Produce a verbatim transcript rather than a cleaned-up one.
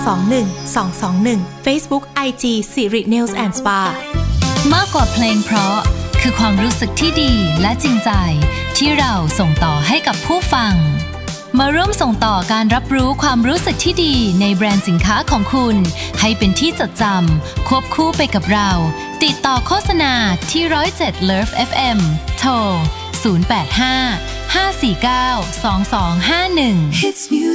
สองหนึ่ง สองสองหนึ่ง Facebook ไอ จี Siri Nails and Spa มากกว่าเพลงเพราะคือความรู้สึกที่ดีและจริงใจที่เราส่งต่อให้กับผู้ฟังมาร่วมส่งต่อการรับรู้ความรู้สึกที่ดีในแบรนด์สินค้าของคุณให้เป็นที่จดจำควบคู่ไปกับเราติดต่อโฆษณาที่ หนึ่งศูนย์เจ็ด เลิฟ เอฟ เอ็ม โทร ศูนย์ แปด ห้า ห้า สี่ เก้า สอง สอง ห้า หนึ่ง